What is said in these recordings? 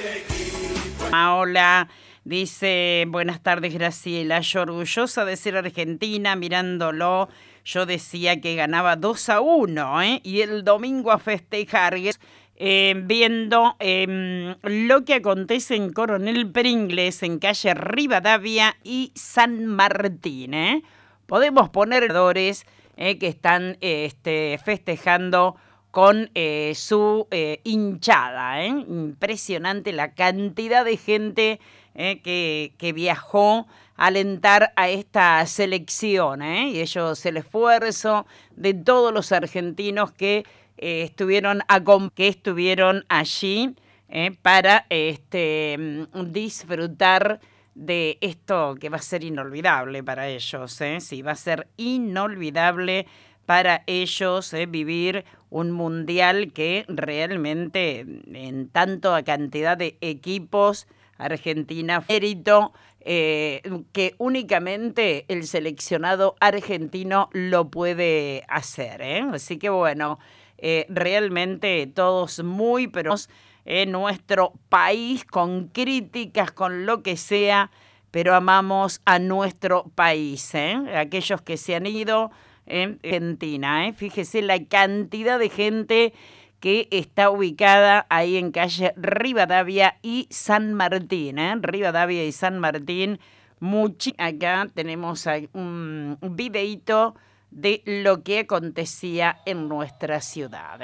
Hola, dice, buenas tardes Graciela, yo orgullosa de ser argentina, mirándolo, yo decía que ganaba 2-1, y el domingo a festejar, viendo lo que acontece en Coronel Pringles, en calle Rivadavia y San Martín, Podemos poner que están festejando con su hinchada. Impresionante la cantidad de gente que viajó a alentar a esta selección. Y ellos, el esfuerzo de todos los argentinos que estuvieron allí para disfrutar de esto que va a ser inolvidable para ellos. Sí, va a ser inolvidable para ellos vivir un mundial que realmente en tanto a cantidad de equipos, Argentina, mérito que únicamente el seleccionado argentino lo puede hacer. Así que bueno, realmente todos muy, pero en nuestro país con críticas, con lo que sea, pero amamos a nuestro país. Aquellos que se han ido en Argentina, fíjese la cantidad de gente que está ubicada ahí en calle Rivadavia y San Martín, Rivadavia y San Martín. Acá tenemos un videíto de lo que acontecía en nuestra ciudad,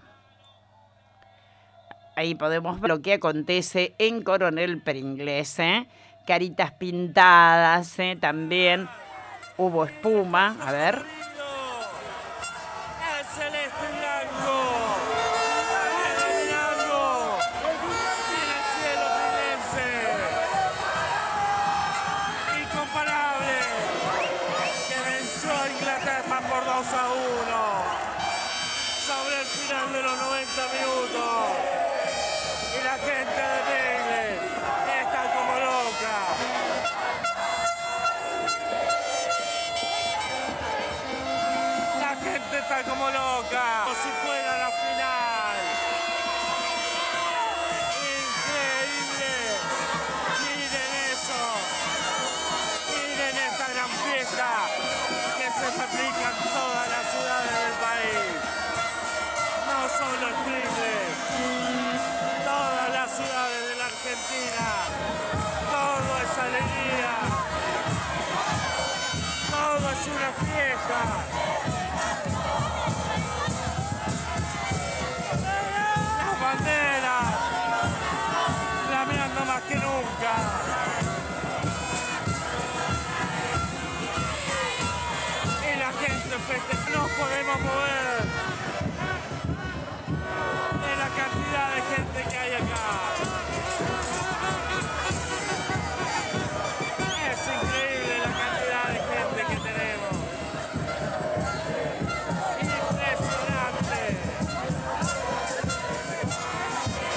Ahí podemos ver lo que acontece en Coronel Pringles, Caritas pintadas, también hubo espuma, a ver. El celeste blanco. El blanco. En el cielo prinense. Incomparable. Que venció a Inglaterra por 2-1. Sobre el final de los 90 minutos. Y la gente de Pringles está como loca. La gente está como loca. Como si fuera la final. Increíble. Miren eso. Miren esta gran fiesta que se replica en todas las ciudades del país. No solo en Pringles. Todas las ciudades de la Argentina. Todo es alegría. Todo es una fiesta. Las banderas flameando más que nunca. Y la gente festeja. Nos podemos mover.